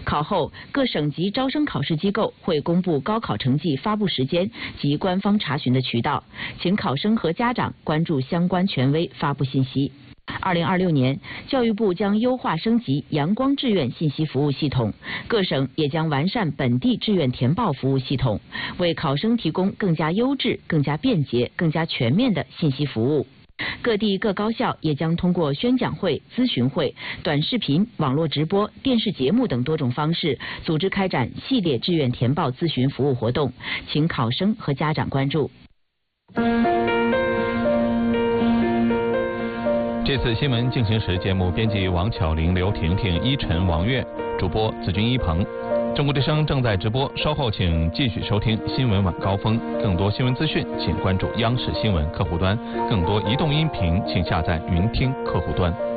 考后，各省级招生考试机构会公布高考成绩发布时间及官方查询的渠道，请考生和家长关注相关权威发布信息。2026年，教育部将优化升级阳光志愿信息服务系统，各省也将完善本地志愿填报服务系统，为考生提供更加优质、更加便捷、更加全面的信息服务。各地各高校也将通过宣讲会、咨询会、短视频、网络直播、电视节目等多种方式，组织开展系列志愿填报咨询服务活动，请考生和家长关注。 这次新闻进行时节目编辑王巧玲、刘婷婷、依晨、王悦，主播子君、一鹏。中国之声正在直播，稍后请继续收听新闻晚高峰。更多新闻资讯，请关注央视新闻客户端；更多移动音频，请下载云听客户端。